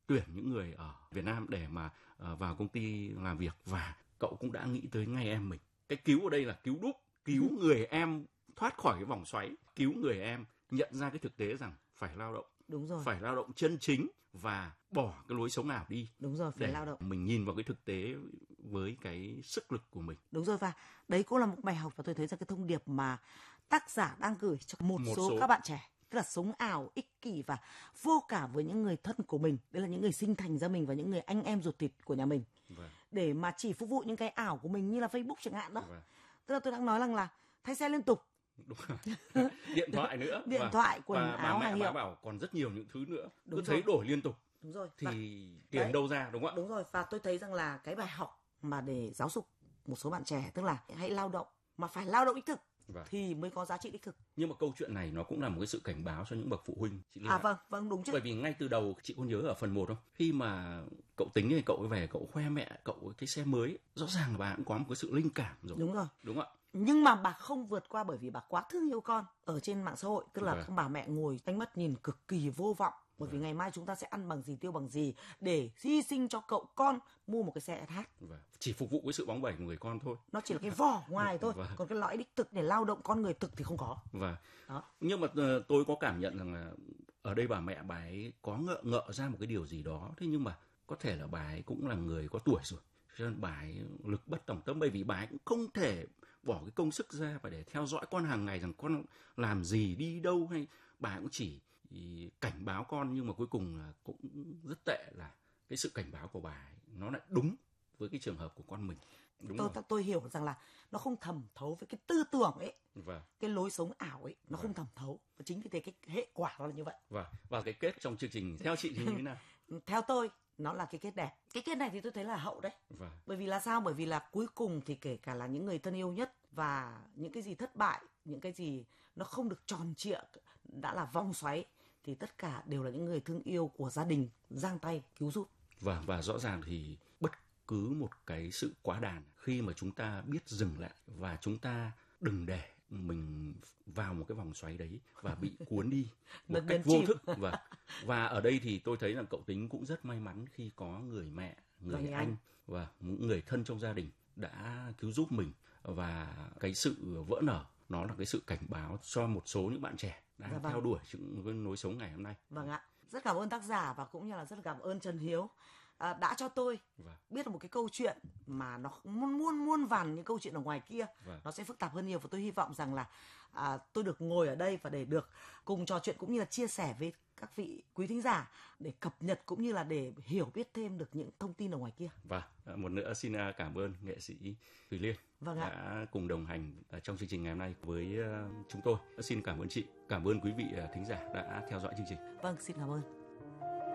tuyển những người ở Việt Nam để mà vào công ty làm việc, và cậu cũng đã nghĩ tới ngay em mình. Cái cứu ở đây là cứu đúp, cứu người em thoát khỏi cái vòng xoáy, cứu người em nhận ra cái thực tế rằng phải lao động. Đúng rồi. Phải lao động chân chính và bỏ cái lối sống ảo đi. Đúng rồi, phải lao động. Mình nhìn vào cái thực tế với cái sức lực của mình. Đúng rồi, và đấy cũng là một bài học, và tôi thấy rằng cái thông điệp mà tác giả đang gửi cho một số các bạn trẻ, tức là sống ảo, ích kỷ và vô cảm với những người thân của mình. Đấy là những người sinh thành ra mình và những người anh em ruột thịt của nhà mình. Để mà chỉ phục vụ những cái ảo của mình như là Facebook chẳng hạn đó. Tức là tôi đang nói rằng là thay xe liên tục. Đúng rồi. Điện thoại nữa. Điện thoại, quần áo, hàng hiệu. Bà bảo còn rất nhiều những thứ nữa. Đúng cứ thấy đổi liên tục. Đúng rồi. Thì tiền đâu ra, đúng không ạ? Đúng rồi. Và tôi thấy rằng là cái bài học mà để giáo dục một số bạn trẻ, tức là hãy lao động, mà phải lao động đích thực. Thì mới có giá trị đích thực. Nhưng mà câu chuyện này nó cũng là một cái sự cảnh báo cho những bậc phụ huynh. Vâng, đúng chứ. Bởi vì ngay từ đầu, chị có nhớ ở phần 1 không? Khi mà cậu Tính này, cậu về cậu khoe mẹ cậu cái xe mới, rõ ràng là bà cũng có một cái sự linh cảm rồi. Đúng rồi. Đúng không ạ? Nhưng mà bà không vượt qua bởi vì bà quá thương yêu con ở trên mạng xã hội. Tức là các bà mẹ ngồi ánh mắt nhìn cực kỳ vô vọng. Bởi vì ngày mai chúng ta sẽ ăn bằng gì, tiêu bằng gì để hy sinh cho cậu con mua một cái xe SH. Chỉ phục vụ cái sự bóng bẩy của người con thôi. Nó chỉ là cái vỏ ngoài thôi. Còn cái lõi đích thực để lao động con người thực thì không có. Đó. Nhưng mà tôi có cảm nhận rằng là ở đây bà ấy có ngợ ra một cái điều gì đó. Thế nhưng mà có thể là bà ấy cũng là người có tuổi rồi, cho nên bà ấy lực bất tòng tâm, bởi vì bà ấy cũng không thể bỏ cái công sức ra và để theo dõi con hàng ngày rằng con làm gì, đi đâu, hay bà ấy cũng chỉ cảnh báo con. Nhưng mà cuối cùng là cũng rất tệ là cái sự cảnh báo của bà ấy nó lại đúng với cái trường hợp của con mình. Tôi hiểu rằng là nó không thẩm thấu với cái tư tưởng ấy, cái lối sống ảo ấy, nó không thẩm thấu, và chính vì thế cái hệ quả nó là như vậy. Và cái kết trong chương trình theo chị thì như thế nào? Theo tôi nó là cái kết đẹp. Cái kết này thì tôi thấy là hậu đấy. Bởi vì là sao? Bởi vì là cuối cùng thì kể cả là những người thân yêu nhất và những cái gì thất bại, những cái gì nó không được tròn trịa, đã là vòng xoáy, thì tất cả đều là những người thương yêu của gia đình giang tay cứu giúp. Và rõ ràng thì bất cứ một cái sự quá đàn, khi mà chúng ta biết dừng lại và chúng ta đừng để mình vào một cái vòng xoáy đấy và bị cuốn đi một cách vô thức. Và ở đây thì tôi thấy là cậu Tính cũng rất may mắn khi có người mẹ, người anh và những người thân trong gia đình đã cứu giúp mình. Và cái sự vỡ nở nó là cái sự cảnh báo cho một số những bạn trẻ đang theo đuổi những lối sống ngày hôm nay. Vâng ạ. Rất cảm ơn tác giả và cũng như là rất cảm ơn Trần Hiếu đã cho tôi biết được một cái câu chuyện mà nó muôn vàn những câu chuyện ở ngoài kia. Nó sẽ phức tạp hơn nhiều, và tôi hy vọng rằng là tôi được ngồi ở đây và để được cùng trò chuyện cũng như là chia sẻ với các vị quý thính giả để cập nhật cũng như là để hiểu biết thêm được những thông tin ở ngoài kia. Một nữa xin cảm ơn nghệ sĩ Thùy Liên đã cùng đồng hành trong chương trình ngày hôm nay với chúng tôi. Xin cảm ơn chị, cảm ơn quý vị thính giả đã theo dõi chương trình. Xin cảm ơn.